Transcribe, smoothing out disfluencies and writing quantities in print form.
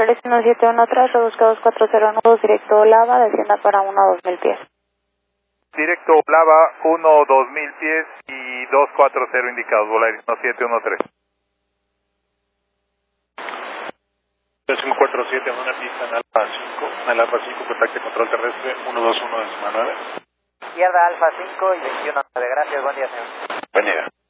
Flores 1713, rebusca 240 nudos, directo Lava, descienda para 1-2000 pies. Directo Lava, 1-2000 pies y 240 indicados, Volaris 1713. 547 en una pista en el Alfa 5, contacto control terrestre, 121 de 9. Izquierda Alfa 5 y 21 de gracias, buen día señor. Buen día.